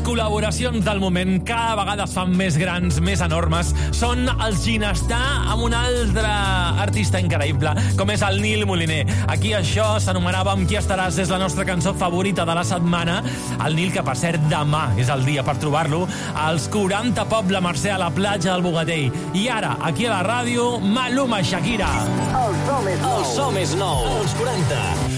col·laboracions del moment cada vegada es fan més grans, més enormes. Són els Ginestar amb un altre artista increïble, com és el Nil Moliner. Aquí això s'anomenava Amb qui estaràs, és la nostra cançó favorita de la setmana. El Nil, que per cert demà és el dia per trobar-lo, als 40 Pop La Mercè a la platja del Bogatell. I ara, aquí a la ràdio, Maluma Shakira. El so més nou. El so més nou. Els 40.